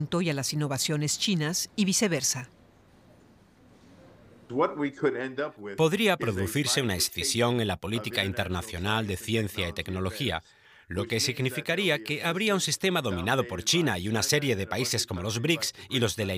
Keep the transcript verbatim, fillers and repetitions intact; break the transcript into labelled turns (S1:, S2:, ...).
S1: y a las innovaciones chinas y viceversa.
S2: Podría producirse una escisión en la política internacional de ciencia y tecnología, lo que significaría que habría un sistema dominado por China y una serie de países como los BRICS y los de la